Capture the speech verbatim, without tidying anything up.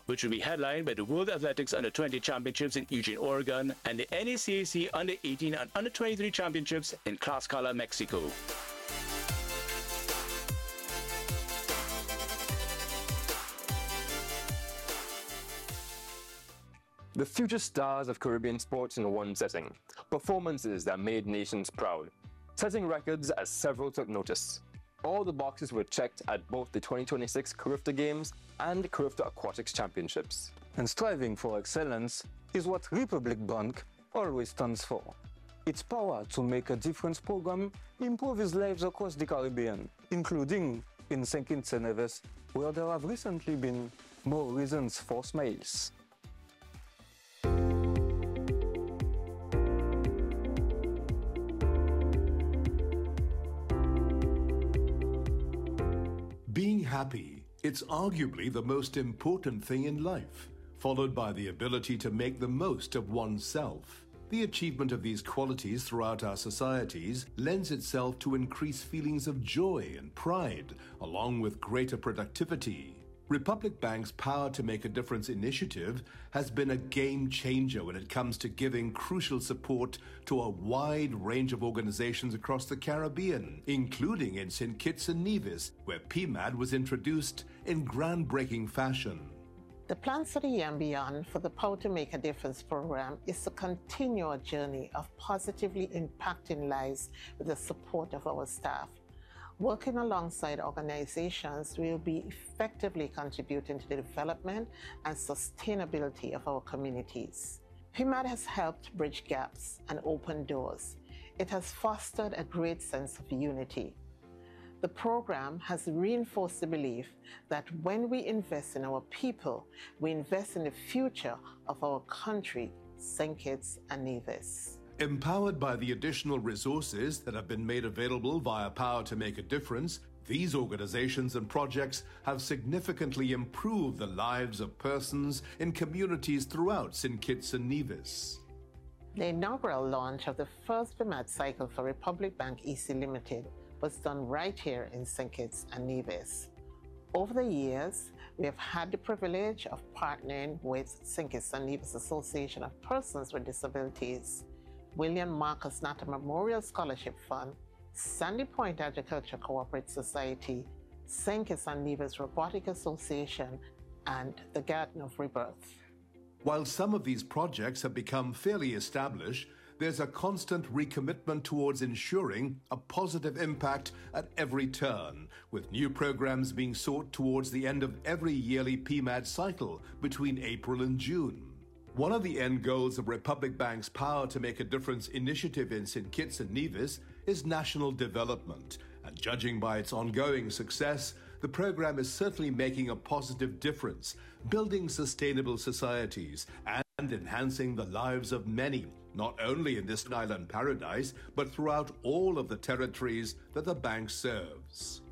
which will be headlined by the World Athletics Under twenty Championships in Eugene, Oregon, and the N A C A C Under eighteen and Under twenty-three Championships in Tlaxcala, Mexico. The future stars of Caribbean sports in one setting. Performances that made nations proud. Setting records as several took notice. All the boxes were checked at both the twenty twenty-six Carifta Games and Carifta Aquatics Championships. And striving for excellence is what Republic Bank always stands for. Its power to make a difference program improves lives across the Caribbean, including in Saint Kitts and Nevis, where there have recently been more reasons for smiles. Being happy, it's arguably the most important thing in life, followed by the ability to make the most of oneself. The achievement of these qualities throughout our societies lends itself to increased feelings of joy and pride, along with greater productivity. Republic Bank's Power to Make a Difference initiative has been a game changer when it comes to giving crucial support to a wide range of organizations across the Caribbean, including in Saint Kitts and Nevis, where P M A D was introduced in groundbreaking fashion. The plans for the year and beyond for the Power to Make a Difference program is to continue a journey of positively impacting lives with the support of our staff. Working alongside organizations, we will be effectively contributing to the development and sustainability of our communities. P M A D has helped bridge gaps and open doors. It has fostered a great sense of unity. The program has reinforced the belief that when we invest in our people, we invest in the future of our country, Saint Kitts and Nevis. Empowered by the additional resources that have been made available via Power to Make a Difference, these organizations and projects have significantly improved the lives of persons in communities throughout Saint Kitts and Nevis. The inaugural launch of the first P M A D cycle for Republic Bank E C Limited was done right here in Saint Kitts and Nevis. Over the years, we have had the privilege of partnering with Saint Kitts and Nevis Association of Persons with Disabilities, William Marcus Natta Memorial Scholarship Fund, Sandy Point Agriculture Cooperative Society, Saint Kitts and Nevis Robotic Association, and the Garden of Rebirth. While some of these projects have become fairly established, there's a constant recommitment towards ensuring a positive impact at every turn, with new programs being sought towards the end of every yearly P M A D cycle between April and June. One of the end goals of Republic Bank's Power to Make a Difference initiative in Saint Kitts and Nevis is national development, and judging by its ongoing success, the program is certainly making a positive difference, building sustainable societies and enhancing the lives of many, not only in this island paradise, but throughout all of the territories that the bank serves.